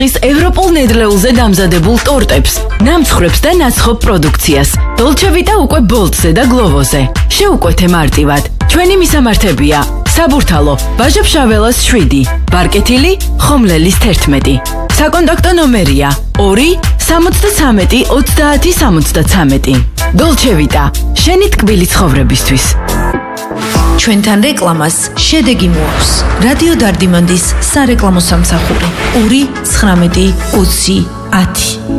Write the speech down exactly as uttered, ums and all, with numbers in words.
ის ევროპულ ნედლეულზე დამზადებულ ტორტებს, ნამცხრებს და ნაცხოვ პროდუქციას. Dolce Vita უკვე Bolt-ზე და Glovo-ზე. შეუკვეთე მარტივად. ჩვენი მისამართებია: საბურთალო, ვაჟა-ფშაველას შვიდი, ბარკეთილი, ხომლელის თერთმეტი. საკონტაქტო ნომერია: ორი სამოცდათრამეტი ოცდაათი სამოცდათრამეტი. Dolce Vita, შენი ტკბილი ცხოვრებისთვის. ჩვენთან რეკლამას შედეგი მოაქვს. რადიო დარდიმანდის სარეკლამო სამსახური: ორი ცხრამეტი ოცი ათი.